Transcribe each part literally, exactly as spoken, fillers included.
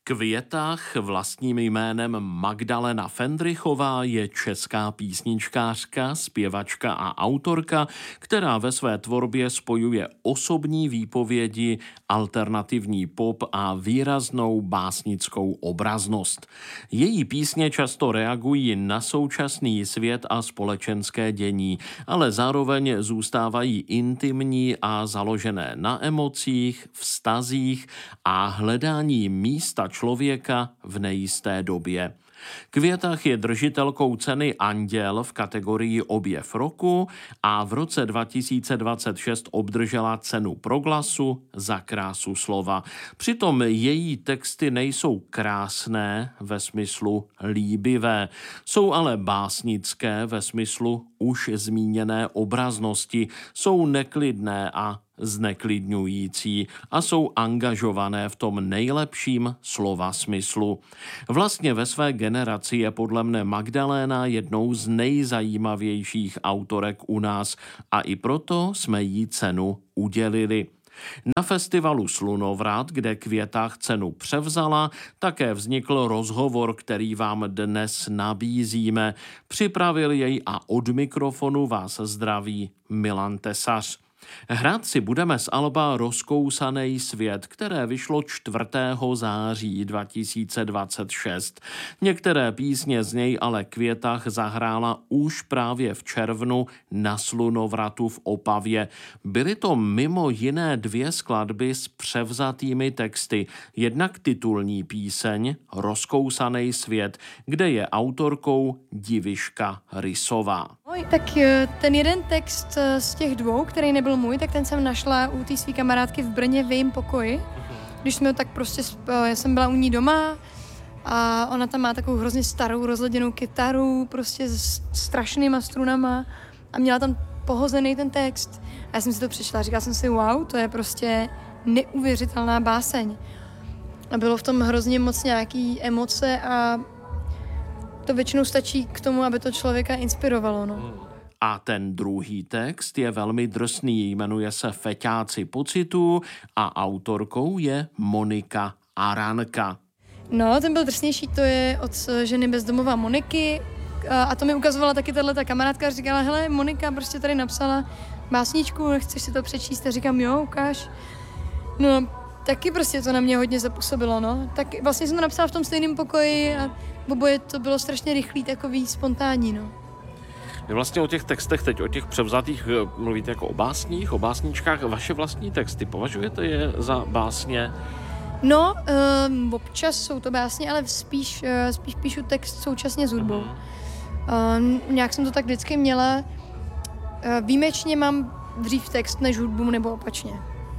Květách vlastním jménem Magdalena Fendrichová je česká písničkářka, zpěvačka a autorka, která ve své tvorbě spojuje osobní výpovědi, alternativní pop a výraznou básnickou obraznost. Její písně často reagují na současný svět a společenské dění, ale zároveň zůstávají intimní a založené na emocích, vztazích a hledání místa člověka v nejisté době. Květách je držitelkou ceny Anděl v kategorii Objev roku a v roce dva tisíce dvacet šest obdržela cenu Proglasu za krásu slova. Přitom její texty nejsou krásné ve smyslu líbivé, jsou ale básnické ve smyslu už zmíněné obraznosti, jsou neklidné a zneklidňující a jsou angažované v tom nejlepším slova smyslu. Vlastně ve své generaci je podle mne Magdaléna jednou z nejzajímavějších autorek u nás a i proto jsme jí cenu udělili. Na festivalu Slunovrat, kde Květách cenu převzala, také vznikl rozhovor, který vám dnes nabízíme. Připravil jej a od mikrofonu vás zdraví Milan Tesař. Hrát si budeme z alba Rozkousanej svět, které vyšlo čtvrtého září dva tisíce dvacet šest. Některé písně z něj ale Květách zahrála už právě v červnu na Slunovratu v Opavě. Byly to mimo jiné dvě skladby s převzatými texty. Jednak titulní píseň Rozkousanej svět, kde je autorkou Diviška Rysová. Tak ten jeden text z těch dvou, který nebyl můj, tak ten jsem našla u té své kamarádky v Brně v jejím pokoji. Když jsme tak prostě, já jsem byla u ní doma a ona tam má takovou hrozně starou rozleděnou kytaru, prostě s strašnýma strunama a měla tam pohozený ten text. A já jsem si to přečetla a říkala jsem si, wow, to je prostě neuvěřitelná báseň. A bylo v tom hrozně moc nějaký emoce a to většinou stačí k tomu, aby to člověka inspirovalo. No. A ten druhý text je velmi drsný, jmenuje se Feťáci pocitů a autorkou je Monika Aranka. No, ten byl drsnější, to je od ženy bezdomová Moniky a to mi ukazovala taky tato kamarádka a říkala, hele, Monika prostě tady napsala básničku, chceš si to přečíst? A říkám, jo, ukáž. No, taky prostě to na mě hodně zapůsobilo, no. Tak vlastně jsem to napsala v tom stejném pokoji a oboje to bylo strašně rychlý, takový spontánní, no. Vy vlastně o těch textech teď, o těch převzatých mluvíte jako o básních, o básničkách. Vaše vlastní texty, považujete je za básně? No, um, občas jsou to básně, ale spíš, uh, spíš píšu text současně s hudbou. Um, nějak jsem to tak vždycky měla. Uh, výjimečně mám dřív text než hudbu, nebo opačně.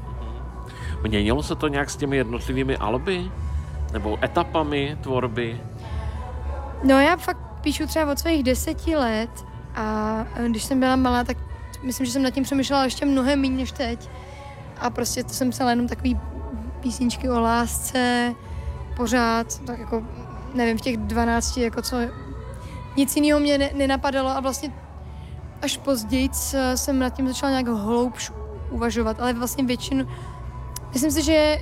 Měnilo se to nějak s těmi jednotlivými alby? Nebo etapami tvorby? No já fakt píšu třeba od svých deseti let a když jsem byla malá, tak myslím, že jsem nad tím přemýšlela ještě mnohem méně než teď. A prostě to jsem psala jenom takový písničky o lásce, pořád, tak jako, nevím, v těch dvanácti, jako co, nic jiného mě ne, nenapadalo a vlastně až později jsem nad tím začala nějak hloubš uvažovat, ale vlastně většinu, myslím si, že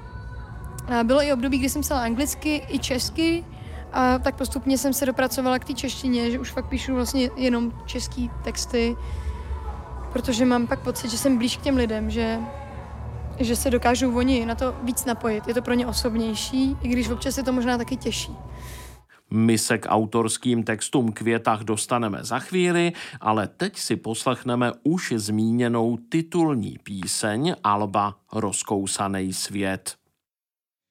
bylo i období, kdy jsem psala anglicky i česky, a tak postupně jsem se dopracovala k té češtině, že už fakt píšu vlastně jenom český texty, protože mám pak pocit, že jsem blíž k těm lidem, že, že se dokážou oni na to víc napojit. Je to pro ně osobnější, i když občas je to možná taky těžší. My se k autorským textům Květách dostaneme za chvíli, ale teď si poslechneme už zmíněnou titulní píseň alba Rozkousanej svět.